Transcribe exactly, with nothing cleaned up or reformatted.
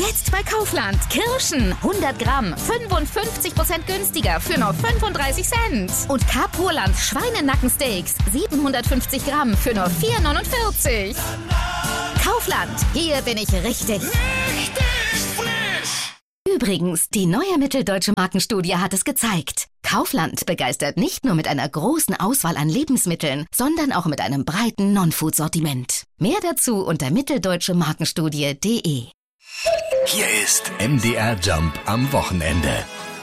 Jetzt bei Kaufland. Kirschen hundert Gramm, fünfundfünfzig Prozent günstiger für nur fünfunddreißig Cent. Und Carpurland Schweinenackensteaks, siebenhundertfünfzig Gramm für nur vier neunundvierzig. Kaufland, hier bin ich richtig. Richtig frisch! Übrigens, die neue Mitteldeutsche Markenstudie hat es gezeigt. Kaufland begeistert nicht nur mit einer großen Auswahl an Lebensmitteln, sondern auch mit einem breiten Non-Food-Sortiment. Mehr dazu unter mitteldeutsche markenstudie punkt de. Hier ist M D R Jump am Wochenende.